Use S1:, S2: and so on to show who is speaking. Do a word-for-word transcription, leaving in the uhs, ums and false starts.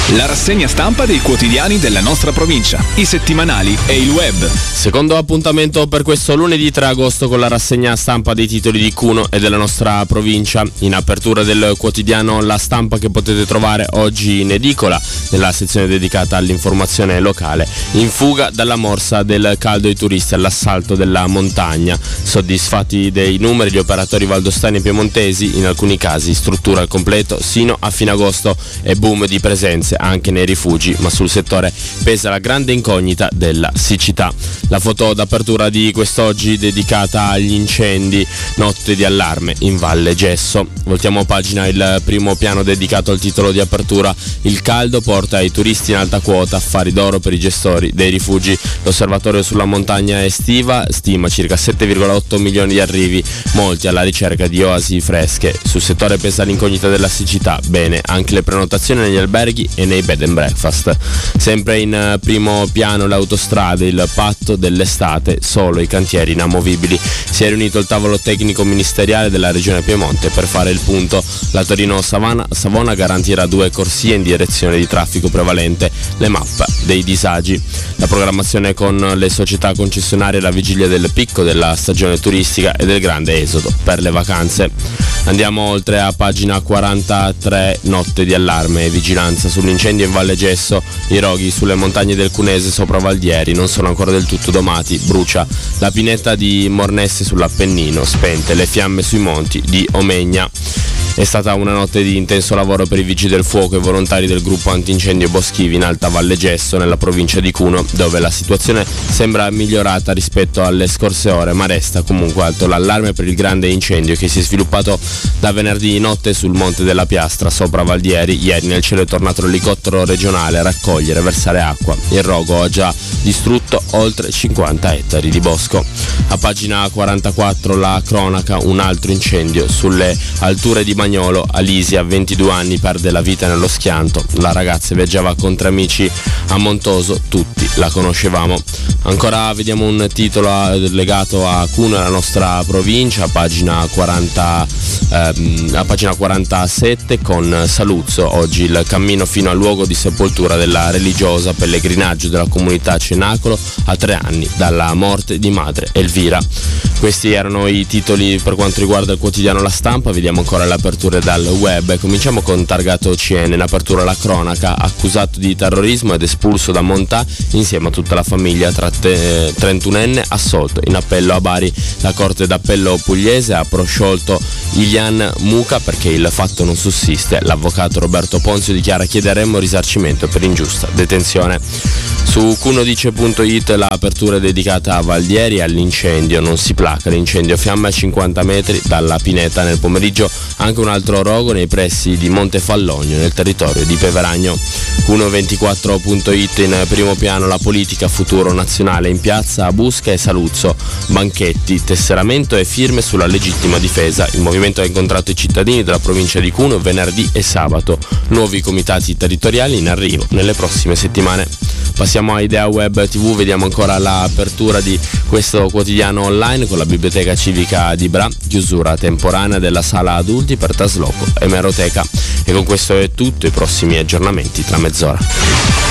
S1: La rassegna stampa dei quotidiani della nostra provincia, i settimanali e il web.
S2: Secondo appuntamento per questo lunedì tre agosto con la rassegna stampa dei titoli di Cuneo e della nostra provincia. In apertura del quotidiano La Stampa, che potete trovare oggi in edicola nella sezione dedicata all'informazione locale. In fuga dalla morsa del caldo i turisti all'assalto della montagna. Soddisfatti dei numeri gli operatori valdostani e piemontesi, in alcuni casi struttura al completo sino a fine agosto e boom di presenze anche nei rifugi, ma sul settore pesa la grande incognita della siccità. La foto d'apertura di quest'oggi dedicata agli incendi, notte di allarme in Valle Gesso. Voltiamo pagina, il primo piano dedicato al titolo di apertura. Il caldo porta i turisti in alta quota, affari d'oro per i gestori dei rifugi. L'osservatorio sulla montagna estiva stima circa sette virgola otto milioni di arrivi, molti alla ricerca di oasi fresche. Sul settore pesa l'incognita della siccità, bene anche le prenotazioni negli alberghi e nei bed and breakfast. Sempre in primo piano le autostrade, il patto dell'estate, solo i cantieri inamovibili. Si è riunito il tavolo tecnico ministeriale della regione Piemonte per fare il punto. La Torino-Savona garantirà due corsie in direzione di traffico prevalente, le mappe dei disagi. La programmazione con le società concessionarie alla vigilia del picco della stagione turistica e del grande esodo per le vacanze. Andiamo oltre a pagina quarantatré, notte di allarme e vigilanza sull'incendio in Valle Gesso. I roghi sulle montagne del Cunese sopra Valdieri non sono ancora del tutto domati, brucia la pineta di Mornesse sull'Appennino, spente le fiamme sui monti di Omegna. È stata una notte di intenso lavoro per i vigili del fuoco e volontari del gruppo antincendio boschivi in Alta Valle Gesso, nella provincia di Cuneo, dove la situazione sembra migliorata rispetto alle scorse ore, ma resta comunque alto l'allarme per il grande incendio che si è sviluppato da venerdì notte sul Monte della Piastra sopra Valdieri. Ieri nel cielo è tornato l'elicottero regionale a raccogliere e versare acqua. Il rogo ha già distrutto oltre cinquanta ettari di bosco. A pagina quarantaquattro la cronaca, un altro incendio sulle alture di Bagnolo. Alisia, ventidue anni, perde la vita nello schianto. La ragazza viaggiava con tre amici a Montoso, tutti la conoscevamo. Ancora vediamo un titolo legato a Cuneo, la nostra provincia, a pagina quaranta, ehm, a pagina quarantasette con Saluzzo. Oggi il cammino fino al luogo di sepoltura della religiosa, pellegrinaggio della comunità Cenacolo a tre anni dalla morte di madre Elvira. Questi erano i titoli per quanto riguarda il quotidiano La Stampa. Vediamo ancora le aperture dal web. Cominciamo con Targato O C N. In apertura la cronaca, accusato di terrorismo ed espulso da Montà insieme a tutta la famiglia. trentunenne assolto. In appello a Bari la Corte d'Appello pugliese ha prosciolto Ilian Muca perché il fatto non sussiste. L'avvocato Roberto Ponzio dichiara: chiederemmo risarcimento per ingiusta detenzione. Su cunodice punto it l'apertura è dedicata a Valdieri e all'incendio. Non si placa l'incendio, fiamme a cinquanta metri dalla pineta. Nel pomeriggio anche un altro rogo nei pressi di Montefallogno, nel territorio di Peveragno. Cuno ventiquattro punto it in primo piano la politica, futuro nazionale in piazza a Busca e Saluzzo. Banchetti, tesseramento e firme sulla legittima difesa. Il movimento ha incontrato i cittadini della provincia di Cuneo venerdì e sabato. Nuovi comitati territoriali in arrivo nelle prossime settimane. Passiamo a Idea Web tivù, vediamo ancora l'apertura di questo quotidiano online con la biblioteca civica di Bra, chiusura temporanea della sala adulti per trasloco e emeroteca. E con questo è tutto, i prossimi aggiornamenti tra mezz'ora.